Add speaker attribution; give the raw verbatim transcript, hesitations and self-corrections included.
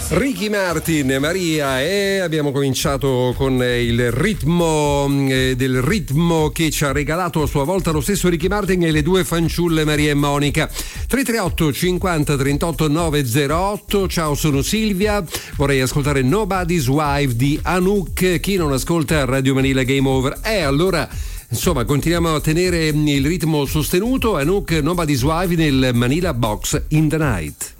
Speaker 1: Ricky Martin, Maria, e abbiamo cominciato con il ritmo eh, del ritmo che ci ha regalato a sua volta lo stesso Ricky Martin e le due fanciulle Maria e Monica. tre tre otto cinquanta trentotto novecentotto. Ciao, sono Silvia, vorrei ascoltare Nobody's Wife di Anouk. Chi non ascolta Radio Manila Game Over. E eh, allora insomma continuiamo a tenere il ritmo sostenuto. Anouk, Nobody's Wife nel Manila Box in the Night.